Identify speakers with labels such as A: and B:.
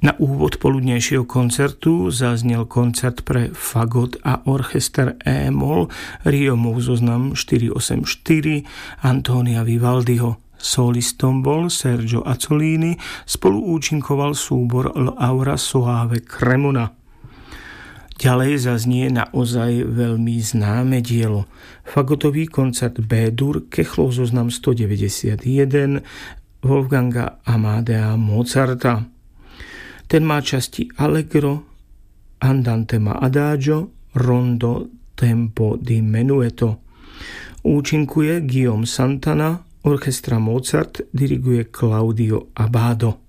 A: Na úvod poludnejšieho koncertu zaznel koncert pre fagot a orchester E-moll Riomov zoznam 484 Antonia Vivaldiho. Solistom bol Sergio Azzolini, spolu účinkoval súbor L'Aura Soave Cremona. Ďalej zaznie naozaj veľmi známe dielo. Fagotový koncert B-dur Kechlov zoznam 191 Wolfganga Amadea Mozarta. Ten má časti Allegro, Andante ma adagio, Rondo, Tempo di menueto. Účinkuje Guillaume Santana, orchestra Mozart diriguje Claudio Abbado.